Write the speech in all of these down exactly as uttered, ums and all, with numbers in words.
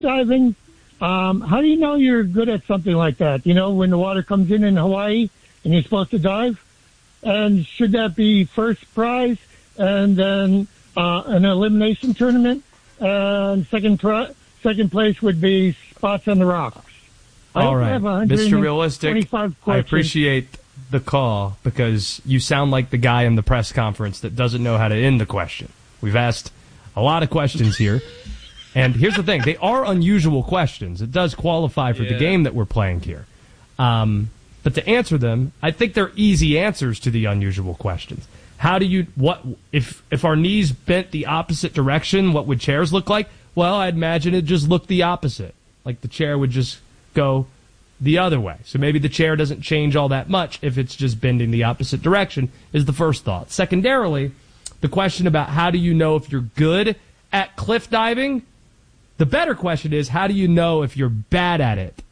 diving, um, how do you know you're good at something like that? You know, when the water comes in in Hawaii and you're supposed to dive? And should that be first prize and then uh, an elimination tournament? And second pri- second place would be spots on the rocks. I All right, Mister Realistic, I appreciate the call because you sound like the guy in the press conference that doesn't know how to end the question. We've asked a lot of questions here. And here's the thing. They are unusual questions. It does qualify for yeah. the game that we're playing here. Um, but to answer them, I think they're easy answers to the unusual questions. How do you, what, if, if our knees bent the opposite direction, what would chairs look like? Well, I'd imagine it'd just look the opposite. Like the chair would just go the other way. So maybe the chair doesn't change all that much if it's just bending the opposite direction is the first thought. Secondarily, the question about how do you know if you're good at cliff diving? The better question is, how do you know if you're bad at it?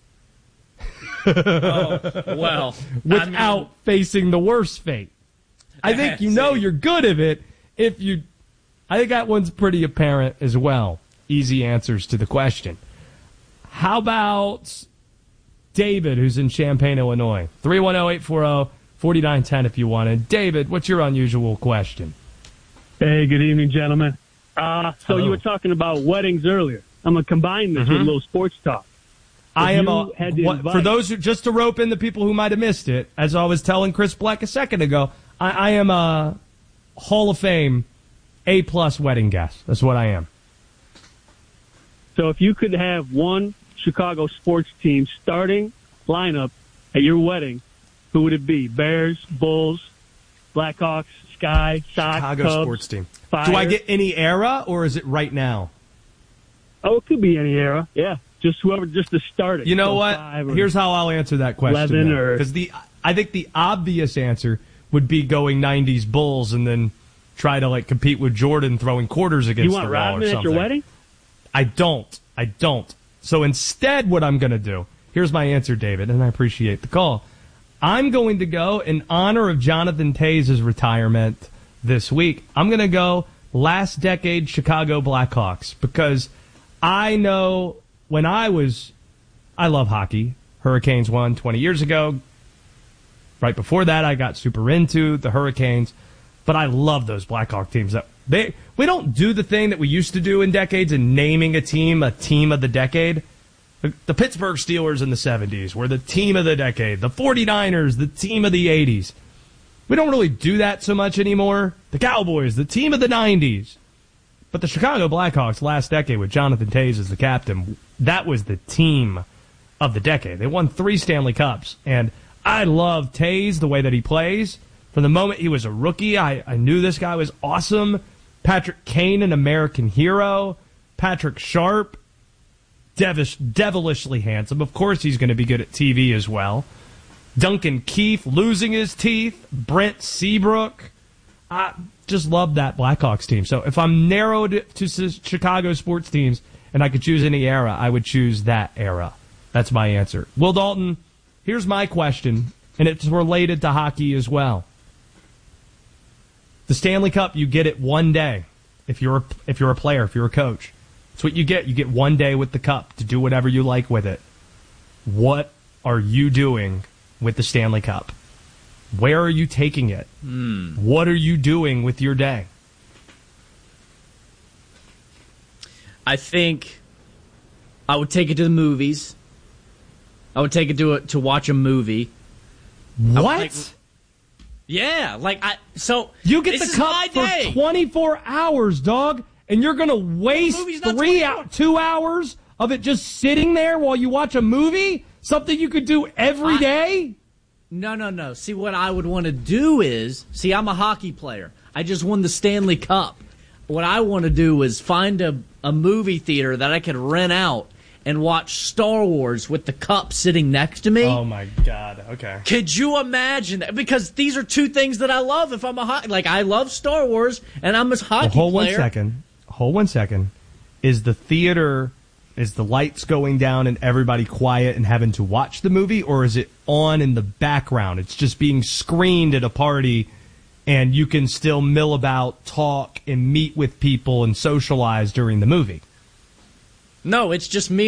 oh, well. Without I mean, facing the worst fate. I think you know you're good at it if you... I think that one's pretty apparent as well. Easy answers to the question. How about David, who's in Champaign, Illinois? three one zero, eight four zero, four nine one zero if you wanted. David, what's your unusual question? Hey, good evening, gentlemen. Uh, so Hello. You were talking about weddings earlier. I'm going to combine this mm-hmm. with a little sports talk. If I am a, what, for those who, just to rope in the people who might have missed it, as I was telling Chris Black a second ago, I, I am a Hall of Fame A-plus wedding guest. That's what I am. So if you could have one Chicago sports team starting lineup at your wedding, who would it be? Bears, Bulls, Blackhawks, Sky, Sox, Chicago Cubs, sports team. Fire. Do I get any era, or is it right now? Oh, it could be any era. Yeah, just whoever, just to start it. You know so what? Here's how I'll answer that question. Because the, I think the obvious answer would be going nineties Bulls and then try to like compete with Jordan throwing quarters against the wall or something. You want Rodman at your wedding? I don't. I don't. So instead, what I'm going to do, here's my answer, David, and I appreciate the call. I'm going to go in honor of Jonathan Tays' retirement this week. I'm going to go last decade Chicago Blackhawks because I know when I was, I love hockey. Hurricanes won twenty years ago. Right before that, I got super into the Hurricanes. But I love those Blackhawk teams. They, we don't do the thing that we used to do in decades in naming a team a team of the decade. The, the Pittsburgh Steelers in the seventies were the team of the decade. The forty-niners, the team of the eighties. We don't really do that so much anymore. The Cowboys, the team of the nineties. But the Chicago Blackhawks last decade with Jonathan Tays as the captain, that was the team of the decade. They won three Stanley Cups. And I love Tays, the way that he plays. From the moment he was a rookie, I, I knew this guy was awesome. Patrick Kane, an American hero. Patrick Sharp, devish, devilishly handsome. Of course he's going to be good at T V as well. Duncan Keith losing his teeth. Brent Seabrook. I just love that Blackhawks team. So if I'm narrowed to Chicago sports teams and I could choose any era, I would choose that era. That's my answer. Will Dalton, here's my question, and it's related to hockey as well. The Stanley Cup, you get it one day if you're a, if you're a player, if you're a coach. That's what you get. You get one day with the cup to do whatever you like with it. What are you doing with the Stanley Cup? Where are you taking it? Mm. What are you doing with your day? I think I would take it to the movies. I would take it to a, to watch a movie. What? Like, yeah, like I. So you get the cup for twenty-four hours, dog, and you're gonna waste three out two hours of it just sitting there while you watch a movie. Something you could do every I, day. No, no, no. See, what I would want to do is, see, I'm a hockey player. I just won the Stanley Cup. What I want to do is find a, a movie theater that I could rent out and watch Star Wars with the cup sitting next to me. Oh, my God. Okay. Could you imagine that? Because these are two things that I love if I'm a hockey... Like, I love Star Wars, and I'm a hockey well, hold player. Hold one second. Hold one second. Is the theater... Is the lights going down and everybody quiet and having to watch the movie, or is it on in the background? It's just being screened at a party, and you can still mill about, talk, and meet with people and socialize during the movie. No, it's just me